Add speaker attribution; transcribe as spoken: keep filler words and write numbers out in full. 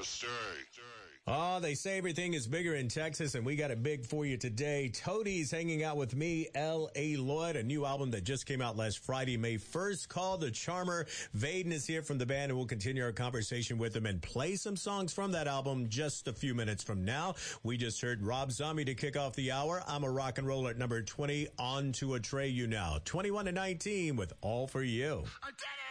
Speaker 1: to stay.
Speaker 2: Oh, they say everything is bigger in Texas, and we got it big for you today. Toadie's hanging out with me, L A. Lloyd, a new album that just came out last Friday, May first, called The Charmer. Vaden is here from the band, and we'll continue our conversation with him and play some songs from that album just a few minutes from now. We just heard Rob Zombie to kick off the hour. I'm a rock and roller at number twenty. On to Atreyu now. twenty-one to nineteen with All For You.
Speaker 3: I did it!